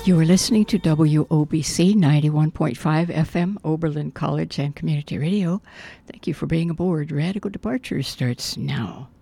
You are listening to WOBC 91.5 FM, Oberlin College and Community Radio. Thank you for being aboard. Radical Departure starts now.